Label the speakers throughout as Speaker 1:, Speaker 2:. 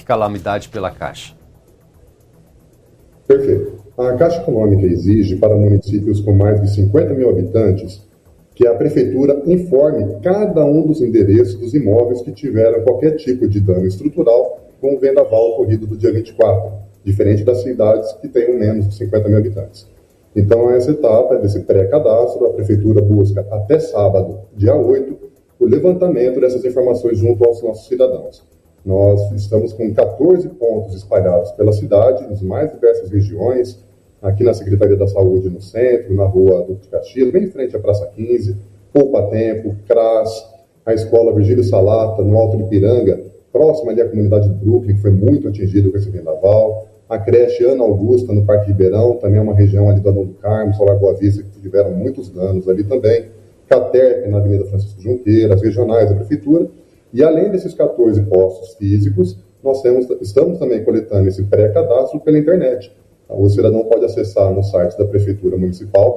Speaker 1: calamidade pela Caixa?
Speaker 2: Perfeito. A Caixa Econômica exige para municípios com mais de 50 mil habitantes que a Prefeitura informe cada um dos endereços dos imóveis que tiveram qualquer tipo de dano estrutural com o vendaval ocorrido do dia 24, diferente das cidades que tenham menos de 50 mil habitantes. Então, essa etapa desse pré-cadastro, a Prefeitura busca até sábado, dia 8, o levantamento dessas informações junto aos nossos cidadãos. Nós estamos com 14 pontos espalhados pela cidade, nas mais diversas regiões, aqui na Secretaria da Saúde no centro, na rua Duque de Caxias, bem em frente à Praça 15, Poupa Tempo, CRAS, a Escola Virgílio Salata, no Alto de Ipiranga, próxima ali à comunidade do Brooklyn, que foi muito atingida com esse vendaval, a creche Ana Augusta, no Parque Ribeirão, também é uma região ali do Adão do Carmo, Solar Boa Vista, que tiveram muitos danos ali também, Caterp, na Avenida Francisco Junqueira, as regionais da Prefeitura, e além desses 14 postos físicos, nós estamos também coletando esse pré-cadastro pela internet. O cidadão pode acessar no site da Prefeitura Municipal,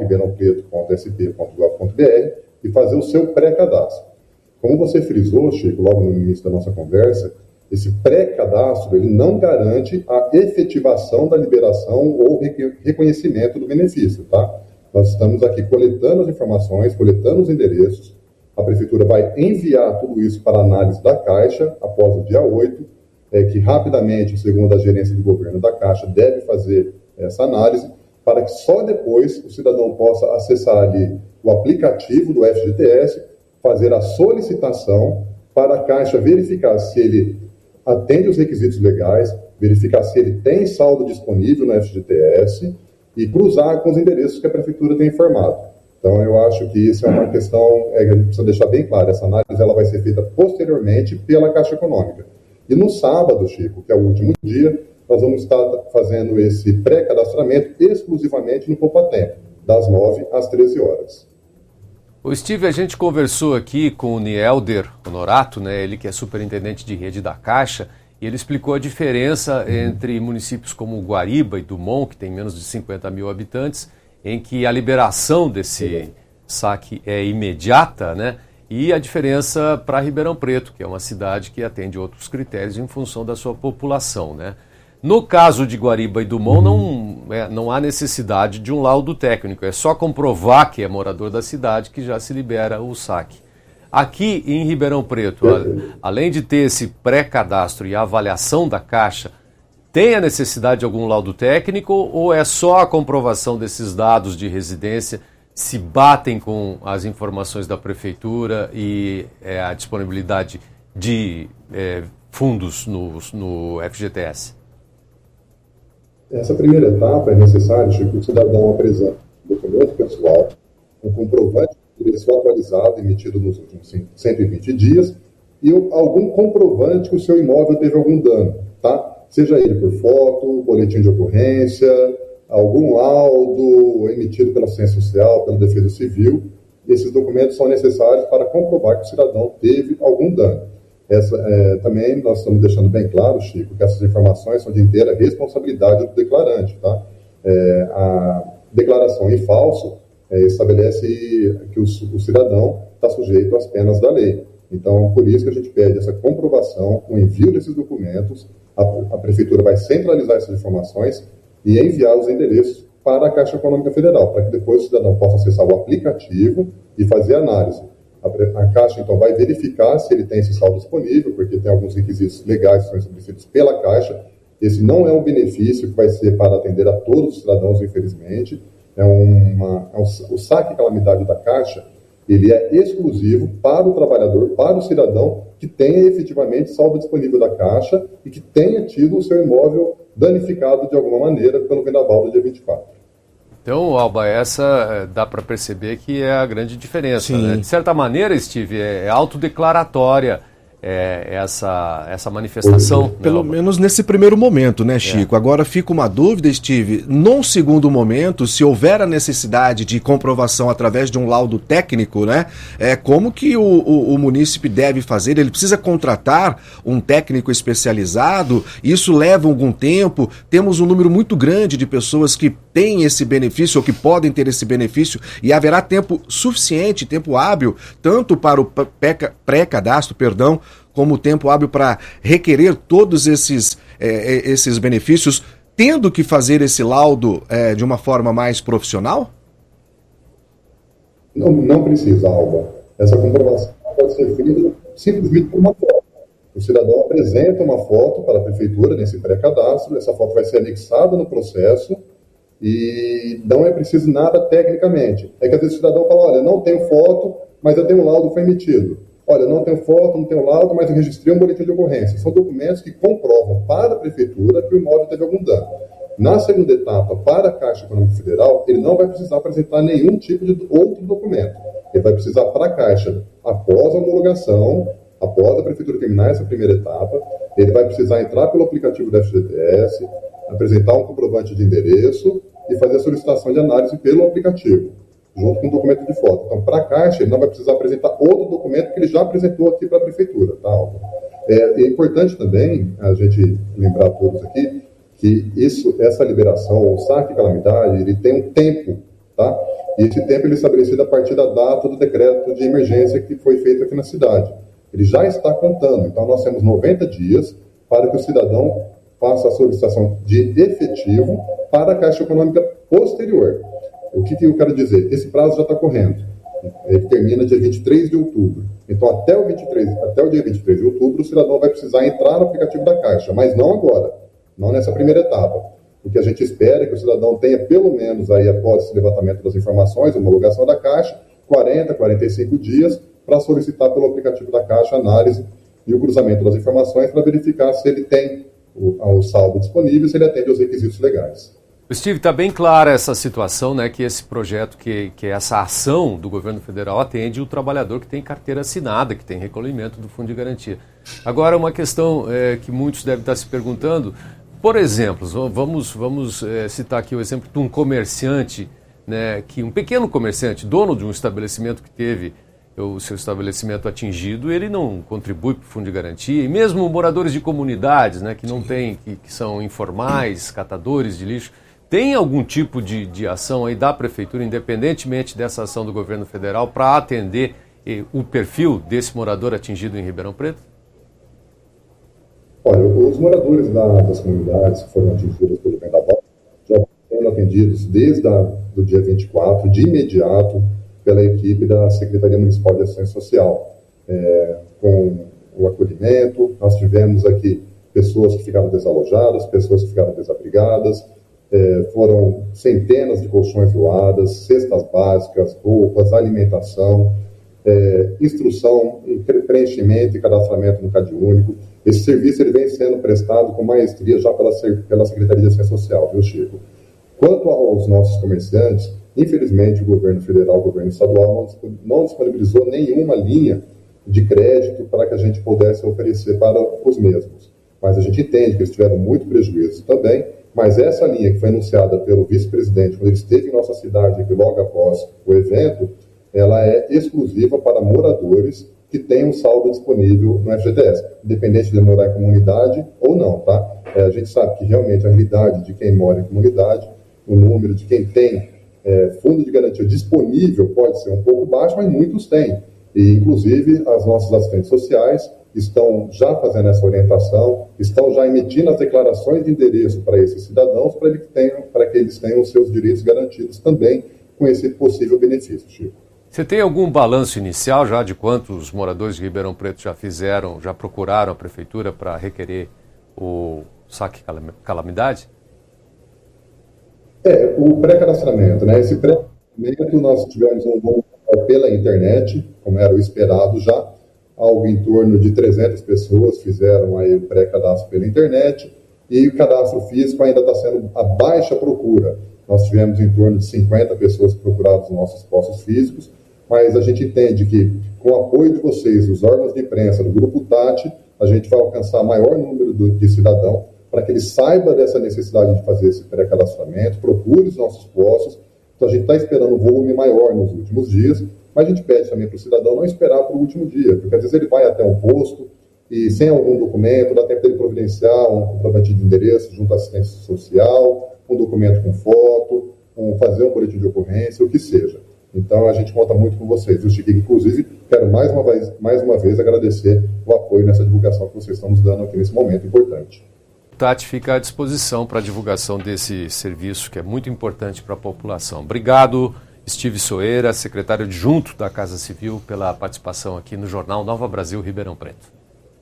Speaker 2: ribeirãopreto.sp.gov.br, e fazer o seu pré-cadastro. Como você frisou, Chico, logo no início da nossa conversa, esse pré-cadastro ele não garante a efetivação da liberação ou reconhecimento do benefício, tá? Nós estamos aqui coletando as informações, coletando os endereços, a Prefeitura vai enviar tudo isso para a análise da Caixa após o dia 8, que rapidamente, segundo a gerência de governo da Caixa, deve fazer essa análise, para que só depois o cidadão possa acessar ali o aplicativo do FGTS, fazer a solicitação para a Caixa verificar se ele atende os requisitos legais, verificar se ele tem saldo disponível no FGTS e cruzar com os endereços que a Prefeitura tem informado. Então, eu acho que isso é uma questão que a gente precisa deixar bem claro. Essa análise ela vai ser feita posteriormente pela Caixa Econômica. E no sábado, Chico, que é o último dia, nós vamos estar fazendo esse pré-cadastramento exclusivamente no Poupa Tempo, das 9 às 13 horas.
Speaker 1: O Steve, a gente conversou aqui com o Nielder Honorato, né, ele que é superintendente de rede da Caixa, e ele explicou a diferença entre municípios como Guariba e Dumont, que tem menos de 50 mil habitantes, em que a liberação desse saque é imediata, né? E a diferença para Ribeirão Preto, que é uma cidade que atende outros critérios em função da sua população, né? No caso de Guariba e Dumont, não há necessidade de um laudo técnico, é só comprovar que é morador da cidade que já se libera o saque. Aqui em Ribeirão Preto, além de ter esse pré-cadastro e a avaliação da Caixa, tem a necessidade de algum laudo técnico ou é só a comprovação desses dados de residência, se batem com as informações da Prefeitura e a disponibilidade de fundos no FGTS?
Speaker 2: Essa primeira etapa é necessária, Chico, que o cidadão apresente um documento pessoal, um comprovante de endereço atualizado emitido nos últimos 120 dias e algum comprovante que o seu imóvel teve algum dano, tá? Seja ele por foto, boletim de ocorrência, algum laudo emitido pela Assistência Social, pela Defesa Civil. Esses documentos são necessários para comprovar que o cidadão teve algum dano. Também nós estamos deixando bem claro, Chico, que essas informações são de inteira responsabilidade do declarante. Tá? A declaração em falso estabelece que o cidadão está sujeito às penas da lei. Então, por isso que a gente pede essa comprovação, o envio desses documentos. A Prefeitura vai centralizar essas informações e enviar os endereços para a Caixa Econômica Federal, para que depois o cidadão possa acessar o aplicativo e fazer análise. A Caixa, então, vai verificar se ele tem esse saldo disponível, porque tem alguns requisitos legais que são estabelecidos pela Caixa. Esse não é um benefício que vai ser para atender a todos os cidadãos, infelizmente. O saque calamidade da Caixa, ele é exclusivo para o trabalhador, para o cidadão que tenha efetivamente saldo disponível da Caixa e que tenha tido o seu imóvel danificado de alguma maneira pelo vendaval do dia 24.
Speaker 1: Então, Alba, essa dá para perceber que é a grande diferença. Né? De certa maneira, Steve, é autodeclaratória essa manifestação.
Speaker 3: Pelo menos nesse primeiro momento, né, Chico? Agora fica uma dúvida, Steve, num segundo momento, se houver a necessidade de comprovação através de um laudo técnico, né, como que o munícipe deve fazer? Ele precisa contratar um técnico especializado? Isso leva algum tempo? Temos um número muito grande de pessoas que têm esse benefício ou que podem ter esse benefício e haverá tempo suficiente, tempo hábil, tanto para o pré-cadastro, como tempo hábil para requerer todos esses benefícios, tendo que fazer esse laudo de uma forma mais profissional?
Speaker 2: Não precisa, Alba. Essa comprovação pode ser feita simplesmente por uma foto. O cidadão apresenta uma foto para a prefeitura nesse pré-cadastro, essa foto vai ser anexada no processo e não é preciso nada tecnicamente. É que às vezes o cidadão fala, olha, não tenho foto, mas eu tenho um laudo que foi emitido. Olha, não tenho foto, não tenho laudo, mas eu registrei um boletim de ocorrência. São documentos que comprovam para a prefeitura que o imóvel teve algum dano. Na segunda etapa, para a Caixa Econômica Federal, ele não vai precisar apresentar nenhum tipo de outro documento. Ele vai precisar para a Caixa, após a homologação, após a prefeitura terminar essa primeira etapa, ele vai precisar entrar pelo aplicativo da FGTS, apresentar um comprovante de endereço e fazer a solicitação de análise pelo aplicativo, junto com um documento de foto. Então, para a Caixa, ele não vai precisar apresentar outro documento que ele já apresentou aqui para a prefeitura. Tá? É importante também a gente lembrar a todos aqui que essa liberação, o saque calamidade, ele tem um tempo, tá? E esse tempo ele é estabelecido a partir da data do decreto de emergência que foi feito aqui na cidade. Ele já está contando, então nós temos 90 dias para que o cidadão faça a solicitação de efetivo para a Caixa Econômica posterior. O que eu quero dizer? Esse prazo já está correndo. Ele termina dia 23 de outubro. Então, até o dia 23 de outubro, o cidadão vai precisar entrar no aplicativo da Caixa, mas não agora, não nessa primeira etapa. O que a gente espera é que o cidadão tenha, pelo menos, aí, após esse levantamento das informações, homologação da Caixa, 40, 45 dias para solicitar pelo aplicativo da Caixa a análise e o cruzamento das informações para verificar se ele tem o saldo disponível, se ele atende aos requisitos legais.
Speaker 1: Steve, está bem clara essa situação, né, que esse projeto, que essa ação do governo federal atende o trabalhador que tem carteira assinada, que tem recolhimento do Fundo de Garantia. Agora, uma questão que muitos devem estar se perguntando, por exemplo, vamos citar aqui o exemplo de um comerciante, né, um pequeno comerciante, dono de um estabelecimento que teve o seu estabelecimento atingido, ele não contribui para o Fundo de Garantia, e mesmo moradores de comunidades, né, que não têm, que são informais, catadores de lixo, tem algum tipo de ação aí da Prefeitura, independentemente dessa ação do governo federal, para atender o perfil desse morador atingido em Ribeirão Preto?
Speaker 2: Olha, os moradores das comunidades que foram atingidos pelo vendaval já estão sendo atendidos desde o dia 24, de imediato, pela equipe da Secretaria Municipal de Assistência Social, com o acolhimento. Nós tivemos aqui pessoas que ficaram desalojadas, pessoas que ficaram desabrigadas, foram centenas de colchões doadas, cestas básicas, roupas, alimentação, instrução, preenchimento e cadastramento no CadÚnico. Esse serviço ele vem sendo prestado com maestria já pela Secretaria de Assistência Social, viu, Chico? Quanto aos nossos comerciantes, infelizmente o governo federal, o governo estadual não disponibilizou nenhuma linha de crédito para que a gente pudesse oferecer para os mesmos. Mas a gente entende que eles tiveram muito prejuízo também, mas essa linha que foi anunciada pelo vice-presidente quando ele esteve em nossa cidade aqui logo após o evento, ela é exclusiva para moradores que têm um saldo disponível no FGTS, independente de morar em comunidade ou não, tá? A gente sabe que realmente a realidade de quem mora em comunidade, o número de quem tem fundo de garantia disponível pode ser um pouco baixo, mas muitos têm. E, inclusive, as nossas assistentes sociais estão já fazendo essa orientação, estão já emitindo as declarações de endereço para esses cidadãos para que eles tenham os seus direitos garantidos também com esse possível benefício, Chico.
Speaker 1: Você tem algum balanço inicial já de quantos moradores de Ribeirão Preto já procuraram a Prefeitura para requerer o saque calamidade?
Speaker 2: O pré-cadastramento, né? Esse pré-cadastramento nós tivemos um bom pela internet, como era o esperado já, algo em torno de 300 pessoas fizeram aí o pré-cadastro pela internet, e o cadastro físico ainda está sendo a baixa procura. Nós tivemos em torno de 50 pessoas que procuraram os nossos postos físicos, mas a gente entende que, com o apoio de vocês, dos órgãos de imprensa, do Grupo Tati, a gente vai alcançar maior número de cidadão, para que ele saiba dessa necessidade de fazer esse pré-cadastramento, procure os nossos postos. Então a gente está esperando um volume maior nos últimos dias, mas a gente pede também para o cidadão não esperar para o último dia, porque às vezes ele vai até um posto e sem algum documento, dá tempo dele providenciar um comprovante de endereço junto à assistência social, um documento com foto, fazer um boletim de ocorrência, o que seja. Então a gente conta muito com vocês, viu, Chiquinho? Inclusive, quero mais uma vez agradecer o apoio nessa divulgação que vocês estão nos dando aqui nesse momento importante.
Speaker 1: Tati fica à disposição para a divulgação desse serviço que é muito importante para a população. Obrigado, Steve Soeira, secretário adjunto da Casa Civil, pela participação aqui no Jornal Nova Brasil Ribeirão Preto.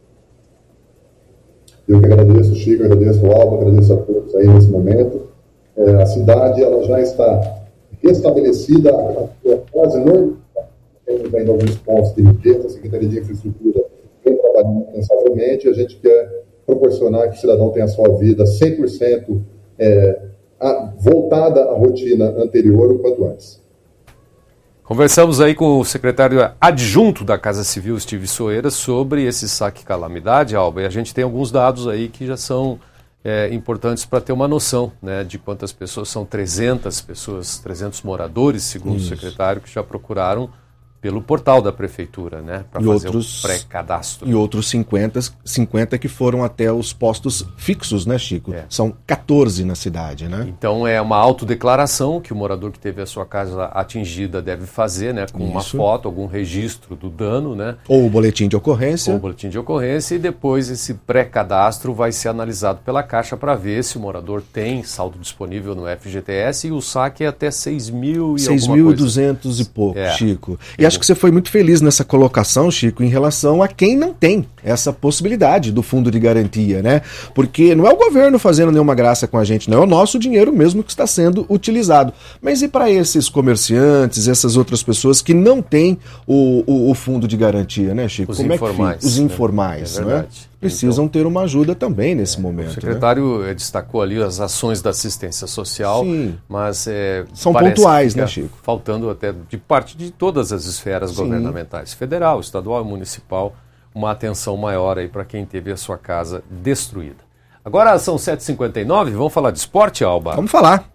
Speaker 2: Eu que agradeço, Chico, agradeço o Alba, agradeço a todos aí nesse momento. A cidade ela já está restabelecida, quase normal, tem ainda alguns pontos de limpeza, a Secretaria de Infraestrutura vem trabalhando incansavelmente, a gente quer proporcionar que o cidadão tenha a sua vida 100% voltada à rotina anterior o quanto antes.
Speaker 1: Conversamos aí com o secretário adjunto da Casa Civil, Steve Soeira, sobre esse saque calamidade, Alba, e a gente tem alguns dados aí que já são importantes para ter uma noção, né, de quantas pessoas, são 300 pessoas, 300 moradores, segundo o secretário, que já procuraram pelo portal da prefeitura, né, para fazer o pré-cadastro.
Speaker 3: E outros 50 que foram até os postos fixos, né, Chico? São 14 na cidade, né?
Speaker 1: Então é uma autodeclaração que o morador que teve a sua casa atingida deve fazer, né, com uma foto, algum registro do dano, né?
Speaker 3: Ou o boletim de ocorrência.
Speaker 1: E depois esse pré-cadastro vai ser analisado pela Caixa para ver se o morador tem saldo disponível no FGTS e o saque é até
Speaker 3: 6.200 e pouco, Chico. E acho que você foi muito feliz nessa colocação, Chico, em relação a quem não tem essa possibilidade do fundo de garantia, né? Porque não é o governo fazendo nenhuma graça com a gente, não é o nosso dinheiro mesmo que está sendo utilizado. Mas e para esses comerciantes, essas outras pessoas que não têm o fundo de garantia, né, Chico?
Speaker 1: Os informais.
Speaker 3: Os informais, não é? Precisam ter uma ajuda também nesse momento. O
Speaker 1: secretário destacou ali as ações da assistência social, mas
Speaker 3: são pontuais, né, Chico?
Speaker 1: Faltando até de parte de todas as esferas governamentais, federal, estadual e municipal, uma atenção maior aí para quem teve a sua casa destruída. Agora são 7h59, vamos falar de esporte, Alba?
Speaker 3: Vamos falar.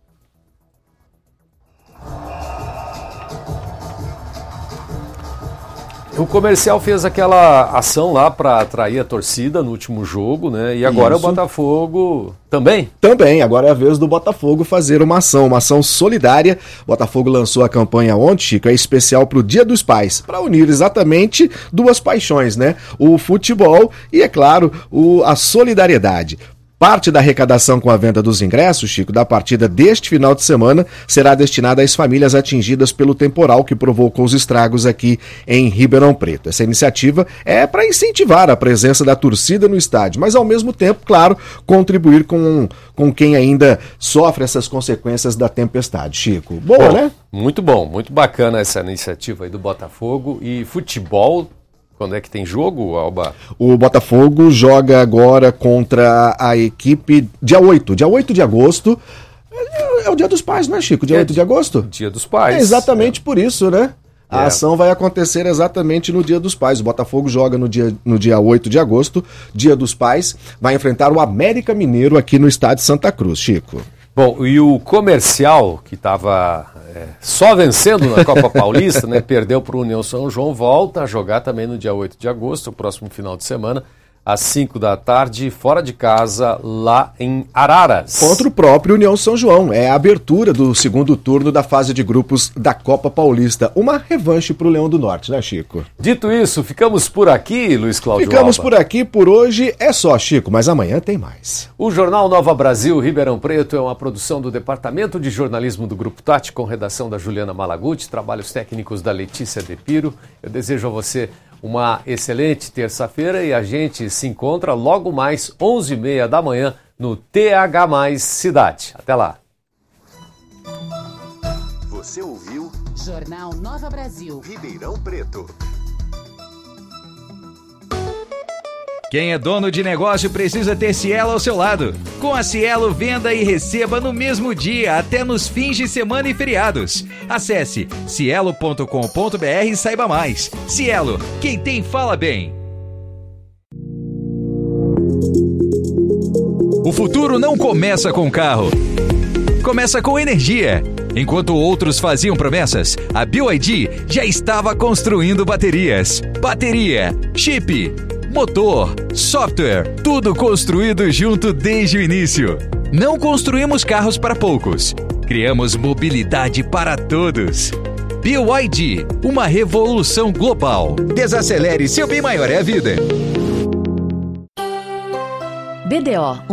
Speaker 1: O Comercial fez aquela ação lá para atrair a torcida no último jogo, né? E agora o Botafogo também? Também,
Speaker 3: agora é a vez do Botafogo fazer uma ação solidária. O Botafogo lançou a campanha ontem, Chico, é especial para o Dia dos Pais, para unir exatamente duas paixões, né? O futebol e, é claro, a solidariedade. Parte da arrecadação com a venda dos ingressos, Chico, da partida deste final de semana, será destinada às famílias atingidas pelo temporal que provocou os estragos aqui em Ribeirão Preto. Essa iniciativa é para incentivar a presença da torcida no estádio, mas ao mesmo tempo, claro, contribuir com quem ainda sofre essas consequências da tempestade. Chico, boa, né?
Speaker 1: Muito bom, muito bacana essa iniciativa aí do Botafogo. E futebol, quando é que tem jogo, Alba?
Speaker 3: O Botafogo joga agora contra a equipe dia 8 de agosto. É o Dia dos Pais, não é, Chico? Dia 8 de agosto?
Speaker 1: Dia dos Pais.
Speaker 3: É exatamente por isso, né? A ação vai acontecer exatamente no Dia dos Pais. O Botafogo joga no dia 8 de agosto, Dia dos Pais, vai enfrentar o América Mineiro aqui no estádio Santa Cruz, Chico.
Speaker 1: Bom, e o Comercial, que estava só vencendo na Copa Paulista, né, perdeu para o União São João, volta a jogar também no dia 8 de agosto, o próximo final de semana, às 5 da tarde, fora de casa, lá em Araras.
Speaker 3: Contra o próprio União São João. É a abertura do segundo turno da fase de grupos da Copa Paulista. Uma revanche para o Leão do Norte, né, Chico?
Speaker 1: Dito isso, ficamos por aqui, Luiz Cláudio
Speaker 3: Ficamos
Speaker 1: Alba.
Speaker 3: por aqui por hoje. É só, Chico, mas amanhã tem mais.
Speaker 1: O Jornal Nova Brasil Ribeirão Preto é uma produção do Departamento de Jornalismo do Grupo Tati, com redação da Juliana Malaguti, trabalhos técnicos da Letícia De Piro. Eu desejo a você uma excelente terça-feira e a gente se encontra logo mais 11h30 da manhã no TH+ Cidade. Até lá.
Speaker 4: Você ouviu
Speaker 5: Jornal Nova Brasil
Speaker 4: Ribeirão Preto.
Speaker 6: Quem é dono de negócio precisa ter Cielo ao seu lado. Com a Cielo, venda e receba no mesmo dia, até nos fins de semana e feriados. Acesse cielo.com.br e saiba mais. Cielo, quem tem fala bem. O futuro não começa com carro. Começa com energia. Enquanto outros faziam promessas, a BYD já estava construindo baterias. Bateria, chip, motor, software, tudo construído junto desde o início. Não construímos carros para poucos. Criamos mobilidade para todos. BYD, uma revolução global. Desacelere, seu bem maior é a vida.
Speaker 7: BDO,